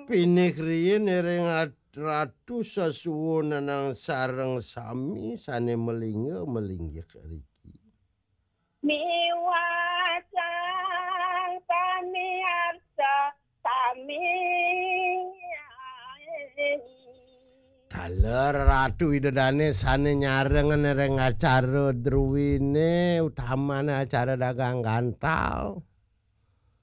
pinih riyin ring ratu sasuwuna nang sareng sami sane melinggih riki. Miwasang pamiarsa sami Daler ratu widodane sane nyarengen ring acara druwine utamane acara dagang gantal.